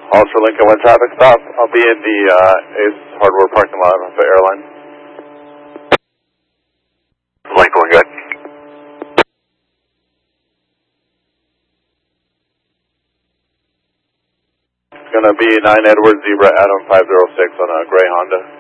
Ultra Lincoln 1 traffic stop. I'll be in the Ace Hardware parking lot of the airline. Lincoln, good. It's going to be 9 Edward Zebra Adam 506 on a gray Honda.